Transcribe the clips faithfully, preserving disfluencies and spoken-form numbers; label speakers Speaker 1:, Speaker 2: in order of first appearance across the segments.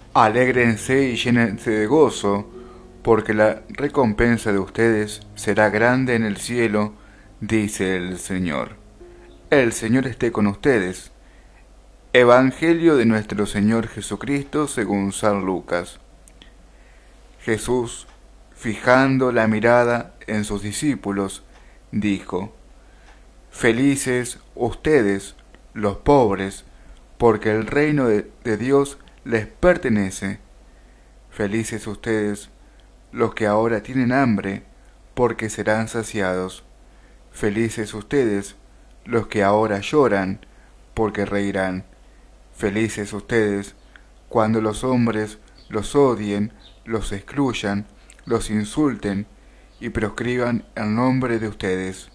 Speaker 1: Alégrense y llénense de gozo, porque la recompensa de ustedes será grande en el cielo, dice el Señor. El Señor esté con ustedes. Evangelio de nuestro Señor Jesucristo según San Lucas. Jesús, fijando la mirada en sus discípulos, dijo: Felices ustedes, los pobres, porque el reino de, de Dios les pertenece. Felices ustedes, los que ahora tienen hambre, porque serán saciados. Felices ustedes, los que ahora lloran, porque reirán. Felices ustedes, cuando los hombres los odien, los excluyan, los insulten y proscriban el nombre de ustedes,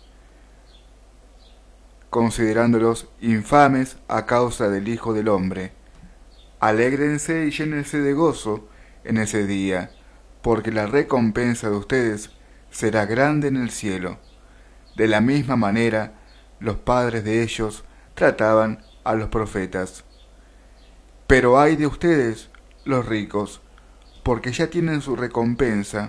Speaker 1: considerándolos infames a causa del Hijo del Hombre. Alégrense y llénense de gozo en ese día, porque la recompensa de ustedes será grande en el cielo. De la misma manera, los padres de ellos trataban a los profetas. Pero ay de ustedes, los ricos, porque ya tienen su recompensa.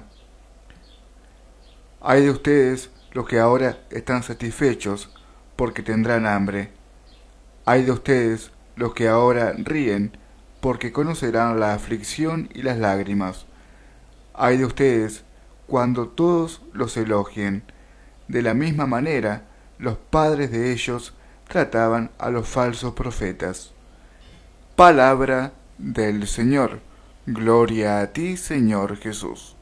Speaker 1: Ay de ustedes, los que ahora están satisfechos, porque tendrán hambre. Ay de ustedes, los que ahora ríen, porque conocerán la aflicción y las lágrimas. Ay de ustedes, cuando todos los elogien. De la misma manera, los padres de ellos trataban a los falsos profetas. Palabra del Señor. Gloria a ti, Señor Jesús.